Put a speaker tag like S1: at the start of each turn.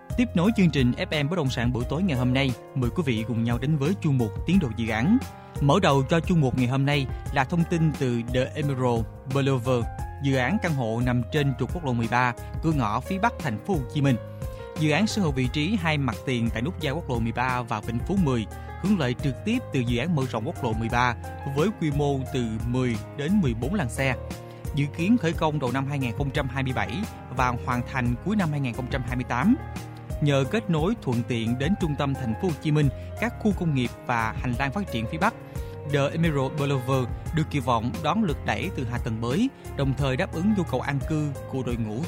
S1: Tiếp nối chương trình FM Bất động sản buổi tối ngày hôm nay, mời quý vị cùng nhau đến với chuyên mục Tiến độ dự án. Mở đầu cho chuyên mục ngày hôm nay là thông tin từ The Emerald Boulevard, dự án căn hộ nằm trên trục quốc lộ 13, cửa ngõ phía bắc thành phố Hồ Chí Minh. Dự án sở hữu vị trí hai mặt tiền tại nút giao quốc lộ 13 và Vĩnh Phú 10, hưởng lợi trực tiếp từ dự án mở rộng quốc lộ 13 với quy mô từ 10 đến 14 làn xe. Dự kiến khởi công đầu năm 2027 và hoàn thành cuối năm 2028. Nhờ kết nối thuận tiện đến trung tâm thành phố Hồ Chí Minh, các khu công nghiệp và hành lang phát triển phía Bắc, The Emerald Boulevard được kỳ vọng đón lực đẩy từ hạ tầng mới, đồng thời đáp ứng nhu cầu an cư của đội ngũ